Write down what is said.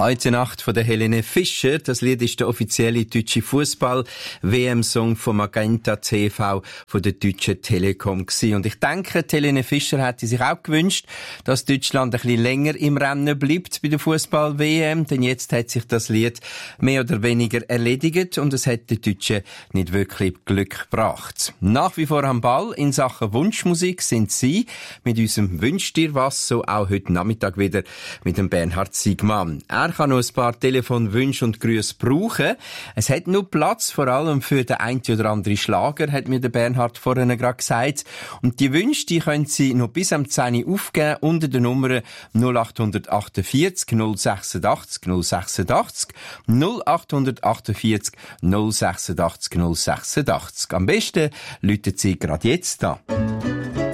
Heute Nacht von der Helene Fischer. Das Lied ist der offizielle deutsche Fußball-WM-Song von Magenta TV von der Deutschen Telekom gewesen. Und ich denke, die Helene Fischer hätte sich auch gewünscht, dass Deutschland ein bisschen länger im Rennen bleibt bei der Fußball-WM. Denn jetzt hat sich das Lied mehr oder weniger erledigt und es hat den Deutschen nicht wirklich Glück gebracht. Nach wie vor am Ball in Sachen Wunschmusik sind Sie mit unserem «Wünsch dir was» so auch heute Nachmittag wieder mit dem Bernhard Siegmann. Er kann noch ein paar Telefonwünsche und Grüße brauchen. Es hat nur Platz, vor allem für den ein oder anderen Schlager, hat mir der Bernhard vorhin gerade gesagt. Und die Wünsche, die können Sie noch bis am 10 Uhr aufgeben unter der Nummer 0848 086 086 0848 086 086. Am besten läutet Sie gerade jetzt an.